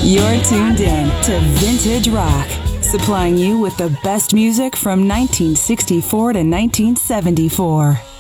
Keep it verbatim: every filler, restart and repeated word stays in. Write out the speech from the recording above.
You're tuned in to Vintage Rock, supplying you with the best music from nineteen sixty-four to nineteen seventy-four.